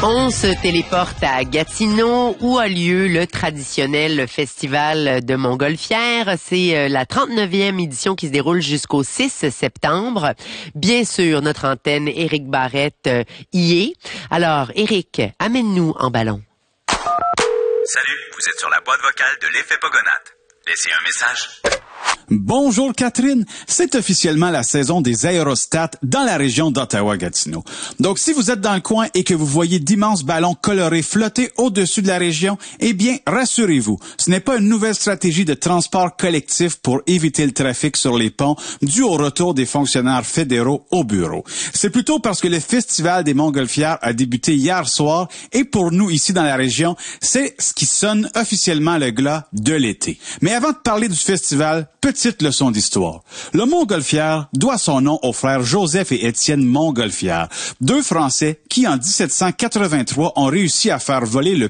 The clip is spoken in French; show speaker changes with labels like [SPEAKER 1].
[SPEAKER 1] On se téléporte à Gatineau où a lieu le traditionnel festival de Montgolfière. C'est la 39e édition qui se déroule jusqu'au 6 septembre. Bien sûr, notre antenne Éric Barrette y est. Alors, Éric, amène-nous en ballon.
[SPEAKER 2] Salut, vous êtes sur la boîte vocale de l'effet Pogonate. Laissez un message.
[SPEAKER 3] Bonjour Catherine, c'est officiellement la saison des aérostats dans la région d'Ottawa-Gatineau. Donc si vous êtes dans le coin et que vous voyez d'immenses ballons colorés flotter au-dessus de la région, eh bien rassurez-vous, ce n'est pas une nouvelle stratégie de transport collectif pour éviter le trafic sur les ponts dû au retour des fonctionnaires fédéraux au bureau. C'est plutôt parce que le festival des Montgolfières a débuté hier soir et pour nous ici dans la région, c'est ce qui sonne officiellement le glas de l'été. Mais avant de parler du festival, petite leçon d'histoire. Le Montgolfière doit son nom aux frères Joseph et Étienne Montgolfière, deux Français qui, en 1783, ont réussi à faire voler le